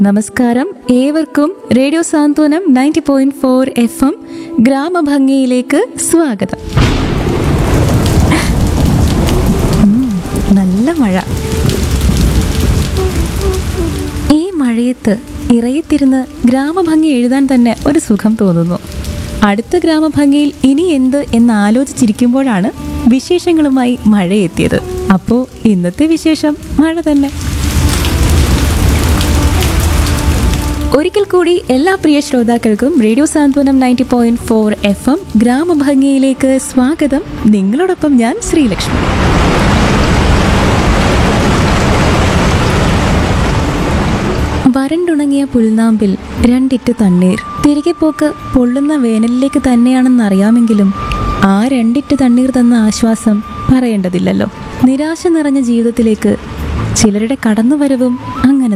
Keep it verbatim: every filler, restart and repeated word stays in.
നമസ്കാരം, ഏവർക്കും റേഡിയോ സാന്ത്വനം ninety point four F M ഗ്രാമഭംഗിയിലേക്ക് സ്വാഗതം. ഉം, നല്ല മഴ. ഈ മഴയത്ത് ഇറയത്തിരുന്ന് ഗ്രാമഭംഗി എഴുതാൻ തന്നെ ഒരു സുഖം തോന്നുന്നു. അടുത്ത ഗ്രാമഭംഗിയിൽ ഇനി എന്ത് എന്ന് ആലോചിച്ചിരിക്കുമ്പോഴാണ് വിശേഷങ്ങളുമായി മഴ എത്തിയത്. അപ്പോൾ ഇന്നത്തെ വിശേഷം മഴ തന്നെ. ഒരിക്കൽ കൂടി എല്ലാ പ്രിയ ശ്രോതാക്കൾക്കും റേഡിയോ സാന്ത്വനം ninety point four F M ഗ്രാമഭംഗിയിലേക്ക് സ്വാഗതം. നിങ്ങളോടൊപ്പം ഞാൻ ശ്രീലക്ഷ്മി. വരണ്ടുണങ്ങിയ പുൽനാമ്പിൽ രണ്ടിറ്റ് തണ്ണീർ. തിരികെ പോക്ക് പൊള്ളുന്ന വേനലിലേക്ക് തന്നെയാണെന്നറിയാമെങ്കിലും ആ രണ്ടിറ്റ് തണ്ണീർ തന്ന ആശ്വാസം പറയേണ്ടതില്ലല്ലോ. നിരാശ നിറഞ്ഞ ജീവിതത്തിലേക്ക് ചിലരുടെ കടന്നുവരവും അങ്ങനെ